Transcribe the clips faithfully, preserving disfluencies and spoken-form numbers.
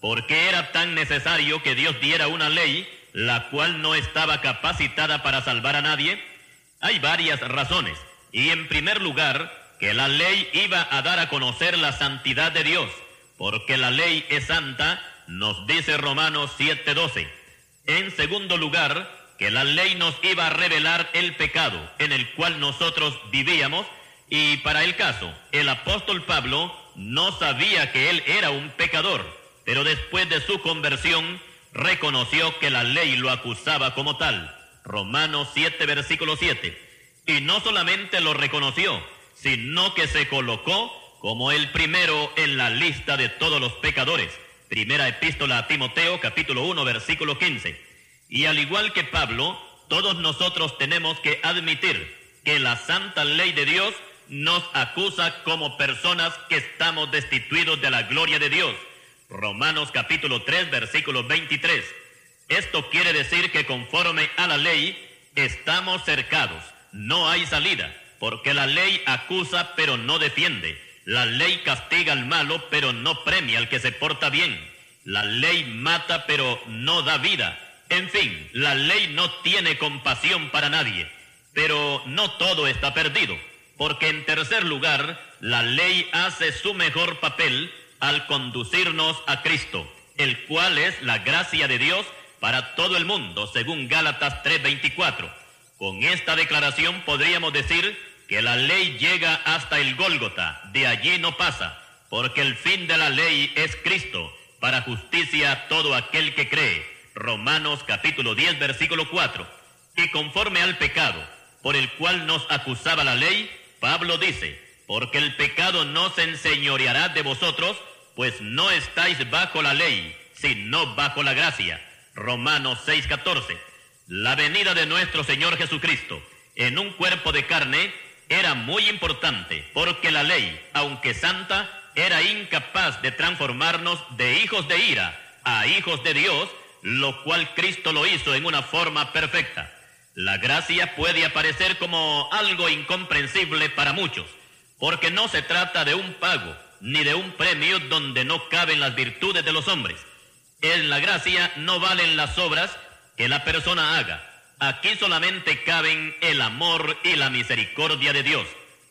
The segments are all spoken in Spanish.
¿Por qué era tan necesario que Dios diera una ley, la cual no estaba capacitada para salvar a nadie? Hay varias razones, y en primer lugar, que la ley iba a dar a conocer la santidad de Dios, porque la ley es santa, nos dice Romanos siete doce. En segundo lugar, que la ley nos iba a revelar el pecado en el cual nosotros vivíamos, y para el caso, el apóstol Pablo no sabía que él era un pecador, pero después de su conversión reconoció que la ley lo acusaba como tal. Romanos siete, versículo siete. Y no solamente lo reconoció, sino que se colocó como el primero en la lista de todos los pecadores. Primera epístola a Timoteo, capítulo uno, versículo quince. Y al igual que Pablo, todos nosotros tenemos que admitir que la santa ley de Dios nos acusa como personas que estamos destituidos de la gloria de Dios. Romanos capítulo tres, versículo veintitrés. Esto quiere decir que conforme a la ley estamos cercados, no hay salida, porque la ley acusa pero no defiende. La ley castiga al malo pero no premia al que se porta bien. La ley mata pero no da vida. En fin, la ley no tiene compasión para nadie. Pero no todo está perdido, porque en tercer lugar, la ley hace su mejor papel al conducirnos a Cristo, el cual es la gracia de Dios para todo el mundo, según Gálatas tres veinticuatro. Con esta declaración podríamos decir que la ley llega hasta el Gólgota, de allí no pasa, porque el fin de la ley es Cristo, para justicia a todo aquel que cree. Romanos capítulo diez, versículo cuatro. Y conforme al pecado, por el cual nos acusaba la ley, Pablo dice, porque el pecado no se enseñoreará de vosotros, pues no estáis bajo la ley, sino bajo la gracia. Romanos seis catorce. La venida de nuestro Señor Jesucristo en un cuerpo de carne era muy importante, porque la ley, aunque santa, era incapaz de transformarnos de hijos de ira a hijos de Dios, lo cual Cristo lo hizo en una forma perfecta. La gracia puede aparecer como algo incomprensible para muchos, porque no se trata de un pago, ni de un premio donde no caben las virtudes de los hombres. En la gracia no valen las obras que la persona haga. Aquí solamente caben el amor y la misericordia de Dios.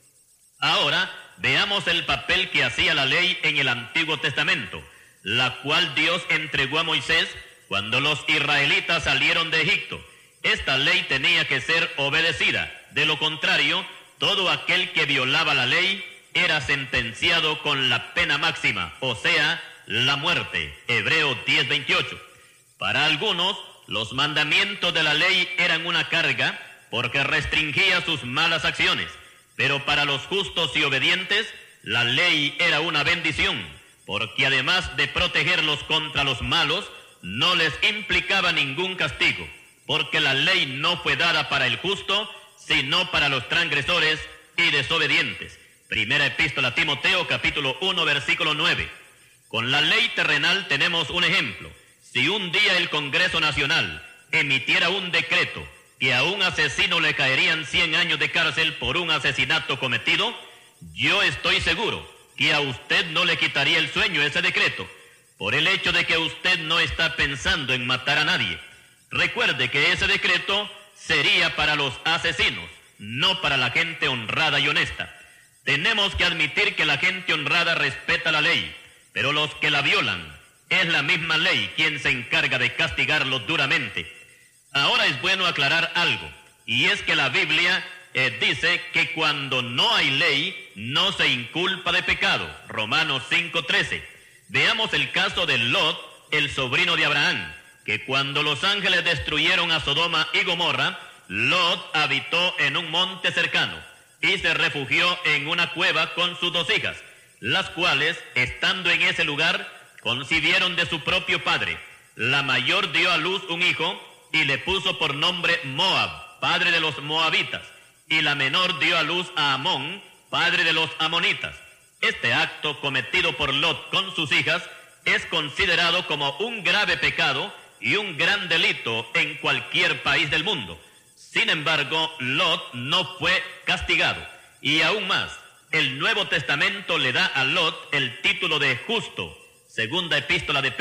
Ahora veamos el papel que hacía la ley en el Antiguo Testamento, la cual Dios entregó a Moisés cuando los israelitas salieron de Egipto. Esta ley tenía que ser obedecida. De lo contrario, todo aquel que violaba la ley era sentenciado con la pena máxima, o sea, la muerte. Hebreos diez veintiocho. Para algunos, los mandamientos de la ley eran una carga porque restringía sus malas acciones, pero para los justos y obedientes, la ley era una bendición, porque además de protegerlos contra los malos, no les implicaba ningún castigo, porque la ley no fue dada para el justo, sino para los transgresores y desobedientes. Primera epístola a Timoteo, capítulo uno, versículo nueve. Con la ley terrenal tenemos un ejemplo. Si un día el Congreso Nacional emitiera un decreto que a un asesino le caerían cien años de cárcel por un asesinato cometido, yo estoy seguro que a usted no le quitaría el sueño ese decreto, por el hecho de que usted no está pensando en matar a nadie. Recuerde que ese decreto sería para los asesinos, no para la gente honrada y honesta. Tenemos que admitir que la gente honrada respeta la ley, pero los que la violan, es la misma ley quien se encarga de castigarlos duramente. Ahora es bueno aclarar algo, y es que la Biblia eh, dice que cuando no hay ley, no se inculpa de pecado. Romanos cinco trece. Veamos el caso de Lot, el sobrino de Abraham, que cuando los ángeles destruyeron a Sodoma y Gomorra, Lot habitó en un monte cercano y se refugió en una cueva con sus dos hijas, las cuales, estando en ese lugar, concibieron de su propio padre. La mayor dio a luz un hijo y le puso por nombre Moab, padre de los moabitas, y la menor dio a luz a Amón, padre de los amonitas. Este acto cometido por Lot con sus hijas es considerado como un grave pecado y un gran delito en cualquier país del mundo. Sin embargo, Lot no fue castigado, y aún más, el Nuevo Testamento le da a Lot el título de justo. Segunda epístola de